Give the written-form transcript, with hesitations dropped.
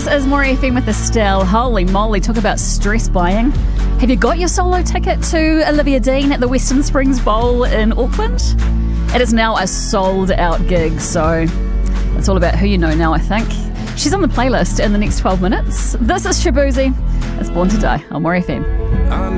is More FM with Estelle. Holy moly, talk about stress buying. Have you got your solo ticket to Olivia Dean at the Western Springs Bowl in Auckland? It is now a sold out gig, so it's all about who you know now, I think. She's on the playlist in the next 12 minutes. This is Shaboozey. It's Born to Die on More FM.